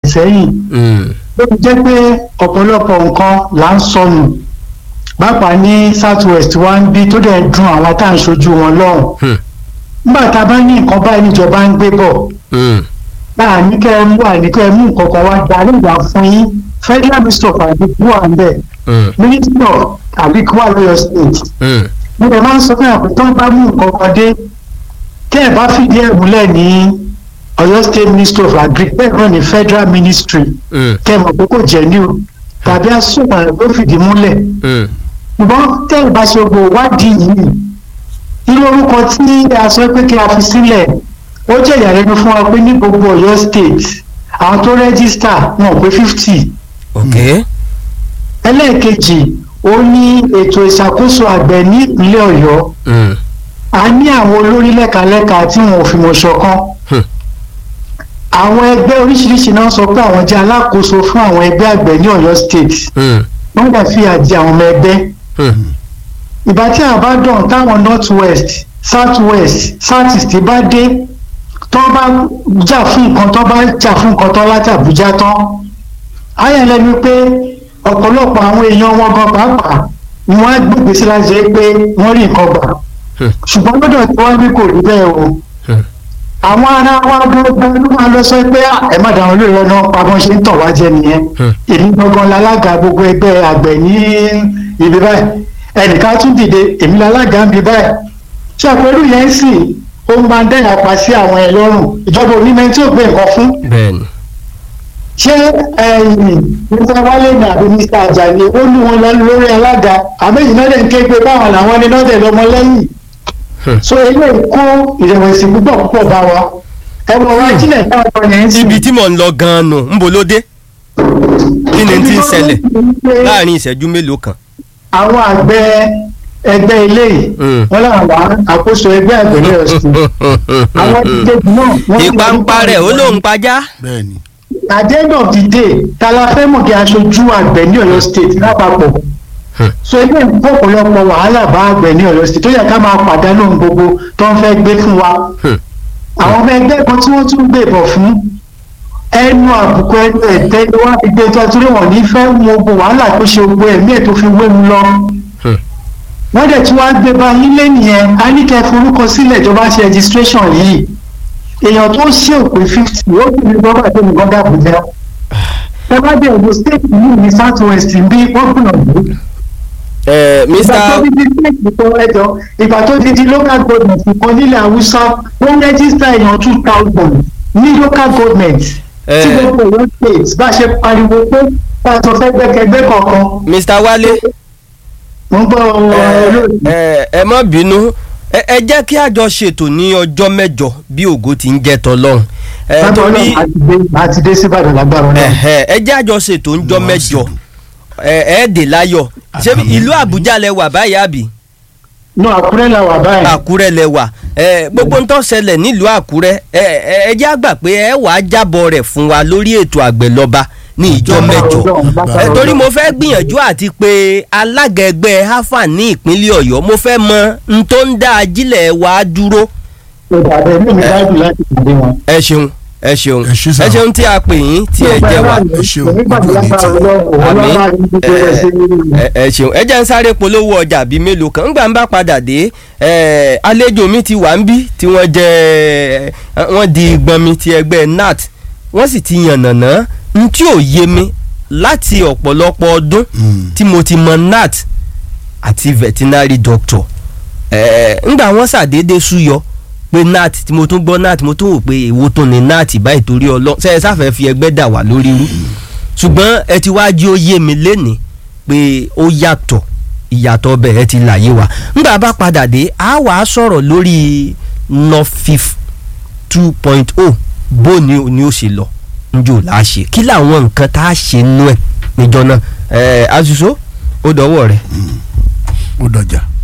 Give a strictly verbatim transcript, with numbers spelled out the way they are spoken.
sẹ́yìn ó ti jẹ́ pé ọ̀pọ̀lọpọ̀ nǹkan là ń sọnù pàápàá ní south west wa ń bí tó dẹ̀ ń dùn àwọn tá à ń ṣojú wọn lọ́hùn nígbà tá a bá ní nǹkan báyìí níjọba ń gbé bọ̀ láà ní kẹ́ ẹ mú àníkẹ́ ẹ mú nǹkan kan wá gba nígbà fún yín federal minister of agriculture wà ń bẹ̀ minister of agriculture lọ́yọ̀ state mo dẹ̀ máa ń sọ fún yàrá pé tó ń bá mú nǹkan kan dé tẹ́ ẹ̀ bá fìdí ẹ̀ múlẹ̀ ní Ọ̀yọ́ state minister of agriculture bẹ́ẹ̀ náà ní federal ministry kẹ́ ẹ̀ mọ̀ pé kò jẹ́ ní o tàbí àsùnwọ̀n ló fìdí múlẹ̀ ṣùgbọ́n tẹ́ ẹ̀ bá ṣe gbogbo ìwádìí yìí irú orúkọ tí a sọ pé kí a fi sílẹ̀ ó jẹ́ ìyàlẹ́nu fún wa pé ní gbogbo Ọ̀yọ́ state àwọn tó rẹ́gísítà wọn pé fifty. ẹlẹ́ẹ̀kejì ó ní ètò ìṣàkóso àgbẹ̀ ní ìpínlẹ̀ Ọ̀yọ́ a ní àwọn olórí lẹ́kalẹ́ka tí wọn ò fi mọ̀ ṣọ̀kan àwọn ẹgbẹ́ oríṣiríṣi náà sọ pé àwọn jẹ́ alákòóso fún àwọn ẹgbẹ́ àgbẹ̀ ní Ọ̀yọ́ state wọ́n dà fi àjẹ àwọn ọmọ ẹgbẹ́ ìbá tí a bá dàn táwọn north west south west south east bá dé tó bá jà fún nǹkan tó bá jà fún nǹkan tó láti Àbújá tán ayé lẹ́nu pé ọ̀pọ̀lọpọ̀ àwọn èèyàn wọn gan pàápàá ni wọ́n á gbègbè sí láti ṣe pé wọ́n rí nǹkan gbà ṣùgbọ́n lọ́dọ̀ tí wọ́n rí kò rí bẹ́ẹ̀ o àwọn ará wa gbogbo ló máa lọ sọ pé ẹ má dàrún lórí ọ̀nà pamọ́ ṣe ń tọ̀ wá jẹ nìyẹn èmi gangan lálága gbogbo ẹgbẹ́ àgbẹ̀ ní ibi báyìí ẹnìkan tún dìde èmi lálága ń bi báyìí ṣé àpẹẹrẹ yẹn sì ó máa dẹ́yà pa sí àwọn ẹ̀ lọ́rùn ìjọba onímọ̀ tí ò gbé nǹkan fún. ṣé ẹ̀yìn nípa wálé ní àbí Mr Ajani ó ní wọn lọ lórí alága àbẹ́yìn náà lè ń ké pé báwọn làwọn ní náà tẹ̀lé ọmọ lẹ́yìn. so eléyìí kó ìrẹ̀wẹ̀sì púpọ̀ púpọ̀ bá wa ẹ̀rọ wa jílẹ̀ táwọn yẹn ń sìn. ibi tí mò ń lọ gan-an nù ń bo ló dé kí ni ti ń ṣẹlẹ̀ láàrin ìṣẹ́jú mélòó kan. àwọn àgbẹ̀ ẹgbẹ́ eléyìí wọ́n làwọn wà àkóso ẹgbẹ́ àgbẹ̀ ní ọ̀sùn àwọn ìdíje náà. ìpàǹpà rẹ̀ ó lóun pajá. at the end of the day ta la fẹ́ mọ̀ kí aṣojú àgbẹ̀ ní Ọ̀yọ́ state lápapọ̀ so ẹgbẹ́ ìpọ̀pọ̀lọpọ̀ wàhálà bá àgbẹ̀ ní Ọ̀yọ́ state tó yẹ ká máa pàdánù gbogbo tó ń fẹ́ gbé fún wa àwọn ọmọ ẹgbẹ́ kan tí wọ́n tún gbé bọ̀ fún ẹnu àbùkù ẹ̀tẹ́ ni wọ́n fi gbé tó torí wọ́n ní fẹ́ mú gbogbo wàhálà tó ṣe gbogbo ẹ̀mí ẹ̀ tó fi wé mu lọ wọ́n dẹ̀ tí wọ́n á gbé bá nílé nìyẹn á ní kẹ́ forúkọ sílẹ̀ ìjọba ṣe registration yìí èèyàn tó ṣe òpin fifty ó kì í gbọ́dọ̀ tó ní gbọ́dọ̀ àbújá ẹ bá dé Ogun state yìí ní south west bí wọ́n kùnà bú. ìgbà tó di di local government kan nílẹ̀ Haúsá wọ́n rẹ́gísítà èèyàn two thousand ní local government tí gbogbo ìwé states bá ṣe pariwo pé pàṣẹ fẹ́ gbẹ́kẹ̀gbẹ́ kọ̀ọ̀kan. Mr Wálé mo ń gbọ́ ẹ ẹ má bínú ẹ jẹ́ kí àjọ ṣètò ní ọjọ́ mẹ́jọ bí ògo ti ń jẹ́ tọ́lọ́run. torí àti dé síbàdàn lágbára náà. ẹ jẹ́ àjọ ṣètò ń jọ mẹ́jọ ẹ dè láyọ̀ ṣé ìlú Àbújá lẹ wà báyìí àbí. no Àkúrẹ́ la wà báyìí. Àkúrẹ́ lẹ wà gbogbo ń tó ṣẹlẹ̀ nílùú Àkúrẹ́ ẹ jẹ́ àgbà pé ẹ wàá jábọ̀ rẹ̀ fún wa lórí ètò àgbẹ̀ lọ́ba ní ìjọ mẹ́jọ torí mo fẹ́ gbìyànjú àti pé alága ẹgbẹ́ hafa ní ìpínlẹ̀ Ọ̀yọ́ mo fẹ́ mọ n tó ń dá ajílẹ̀ wa dúró. ẹ ṣeun ẹ ṣeun ẹ ṣeun tí a pè yín tí ẹ jẹ́ wa ẹ ṣeun ẹ jẹ́ ń sáré polówó ọjà bíi mélòó kan ńgbà ń bá padà dé àlejò mi ti wà ń bí tí wọ́n jẹ́ wọ́n di ìgbọ̀n mi ti ẹgbẹ́ N A T wọ́n sì ti yànnàná n tí ò yé mi láti ọ̀pọ̀lọpọ̀ ọdún tí mo ti mọ N A T àti veterinary doctor ńgbà wọ́n ṣàdédé súyọ pé N A T tí mo tún gbọ́ N A T mo tún wò pé èwo tó ní N A T báyìí torí ọlọ́ ṣe é sáfẹ́ fi ẹgbẹ́ dà wá lórí rú ṣùgbọ́n ẹ ti wá jí ó yé mi lénìí pé ó yàtọ̀ ìyàtọ̀ ọbẹ̀ ẹ ti láyé wa ńgbà bá padà dé a wà á sọ̀rọ̀ lórí Nofif two point oh bó ni ó ṣe lọ njó la ṣe kí làwọn nǹkan tá a ṣe nú ẹ níjọ náà ẹ àṣìṣó ó dọwọ́ rẹ̀. ó dọjà.